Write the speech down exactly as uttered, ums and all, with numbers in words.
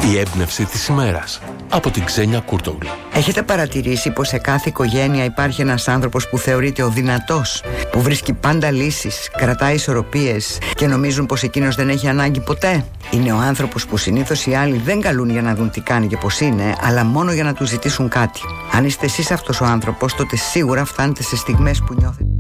Η έμπνευση της ημέρας από την Ξένια Κούρτογλου. Έχετε παρατηρήσει πως σε κάθε οικογένεια υπάρχει ένας άνθρωπος που θεωρείται ο δυνατός, που βρίσκει πάντα λύσεις, κρατάει ισορροπίες και νομίζουν πως εκείνος δεν έχει ανάγκη ποτέ? Είναι ο άνθρωπος που συνήθως οι άλλοι δεν καλούν για να δουν τι κάνει και πως είναι, αλλά μόνο για να του ζητήσουν κάτι. Αν είστε εσείς αυτός ο άνθρωπος, τότε σίγουρα φτάνετε σε στιγμές που νιώθετε